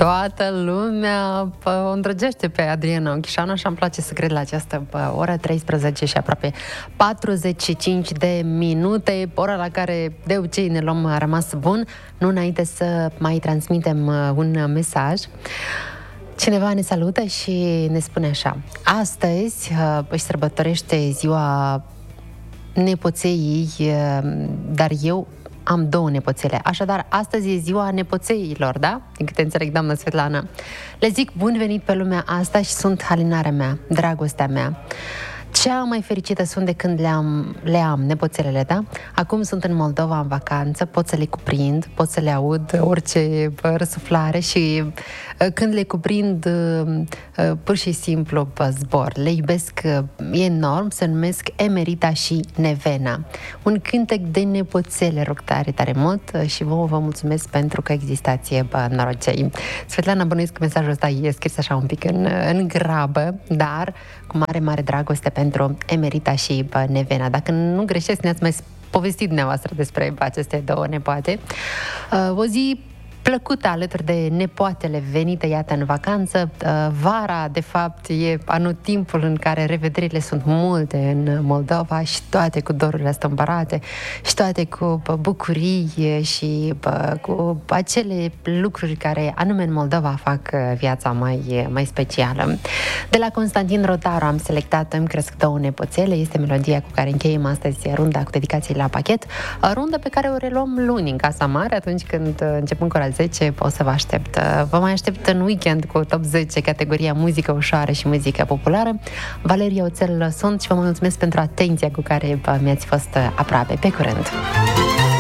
Toată lumea o îndrăgește pe Adriana Oghișanu, așa îmi place să cred la această oră 13 și aproape 45 de minute, ora la care de obicei ne luăm rămas bun, nu înainte să mai transmitem un mesaj. Cineva ne salută și ne spune așa: astăzi își sărbătorește ziua nepoței, dar eu am 2 nepoțele. Așadar, astăzi e ziua nepoțeilor, da? Din câte înțeleg, doamnă Svetlana. Le zic bun venit pe lumea asta și sunt halinarea mea, dragostea mea. Cea mai fericită sunt de când le am nepoțelele, da? Acum sunt în Moldova în vacanță, pot să le cuprind, pot să le aud orice răsuflare și când le cuprind pur și simplu zbor. Le iubesc enorm, se numesc Emerita și Nevena. Un cântec de nepoțele, rog tare, tare mult și vă mulțumesc pentru că existați norocei. Svetlana, bănuiesc că mesajul ăsta e scris așa un pic în grabă, dar cu mare, mare dragoste pentru Emerita și Nevena. Dacă nu greșesc, ne-ați mai povestit dumneavoastră despre aceste 2 nepoate. O zi plăcută alături de nepoatele venite, iată, în vacanță. Vara, de fapt, e anotimpul în care revederile sunt multe în Moldova și toate cu dorurile astâmpărate și toate cu bucurii și cu acele lucruri care anume în Moldova fac viața mai specială. De la Constantin Rotaru am selectat Îmi cresc 2 nepoțele. Este melodia cu care încheiem astăzi runda cu dedicații la pachet, rundă pe care o reluăm luni în Casa Mare, atunci când începem cu ora 10, o să vă aștept. Vă mai aștept în weekend cu Top 10, categoria muzică ușoară și muzică populară. Valeria Oțel sunt și vă mulțumesc pentru atenția cu care mi-ați fost aproape. Pe curând!